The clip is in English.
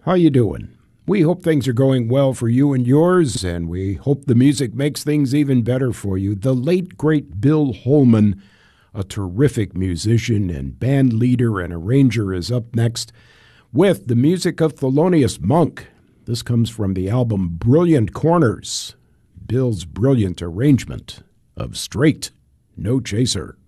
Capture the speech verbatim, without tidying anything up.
How you doing? We hope things are going well for you and yours, and we hope the music makes things even better for you. The late, great Bill Holman, a terrific musician and band leader and arranger, is up next with the music of Thelonious Monk. This comes from the album Brilliant Corners, Bill's brilliant arrangement of Straight No Chaser.